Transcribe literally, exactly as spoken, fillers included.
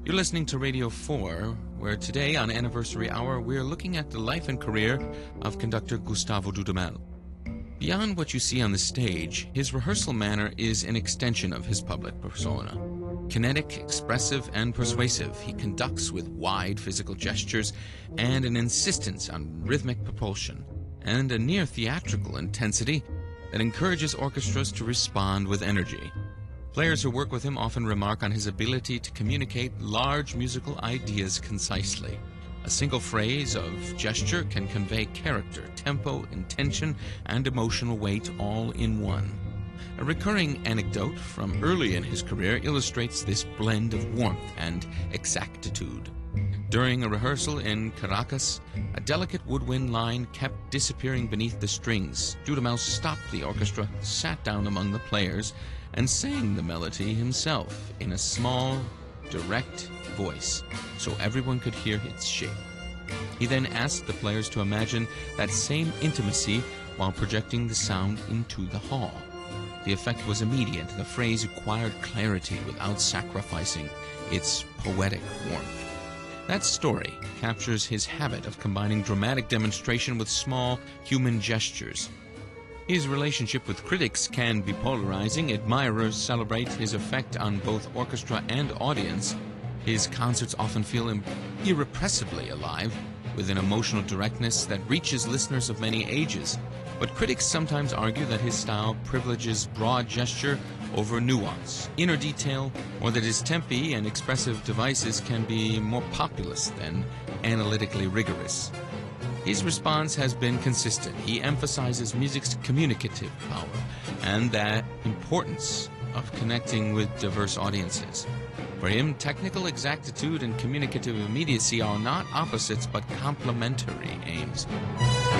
You're listening to Radio four, where today on Anniversary Hour, we're looking at the life and career of conductor Gustavo Dudamel. Beyond what you see on the stage, his rehearsal manner is an extension of his public persona. Kinetic, expressive, and persuasive, he conducts with wide physical gestures and an insistence on rhythmic propulsion, and a near-theatrical intensity that encourages orchestras to respond with energy. Players who work with him often remark on his ability to communicate large musical ideas concisely. A single phrase of gesture can convey character, tempo, intention, and emotional weight all in one. A recurring anecdote from early in his career illustrates this blend of warmth and exactitude. During a rehearsal in Caracas, a delicate woodwind line kept disappearing beneath the strings. Dudamel stopped the orchestra, sat down among the players, and sang the melody himself in a small, direct voice, so everyone could hear its shape. He then asked the players to imagine that same intimacy while projecting the sound into the hall. The effect was immediate. The phrase acquired clarity without sacrificing its poetic warmth. That story captures his habit of combining dramatic demonstration with small human gestures. His relationship with critics can be polarizing. Admirers celebrate his effect on both orchestra and audience. His concerts often feel irrepressibly alive, with an emotional directness that reaches listeners of many ages. But critics sometimes argue that his style privileges broad gesture over nuance, inner detail, or that his tempi and expressive devices can be more populist than analytically rigorous. His response has been consistent. He emphasizes music's communicative power and the importance of connecting with diverse audiences. For him, technical exactitude and communicative immediacy are not opposites but complementary aims.